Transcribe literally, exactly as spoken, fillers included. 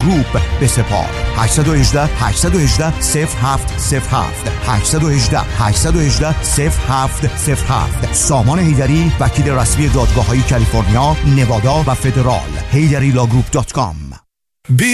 لاگروپ بسپار. هشت یک هشت هشت یک هشت صفر هفت صفر هفت هشت یک هشت هشت یک هشت صفر هفت صفر هفت. سامان حیدری، وکیل رسمی دادگاه‌های کالیفرنیا، نوادا و فدرال. حیدری لاگروپ دات کام.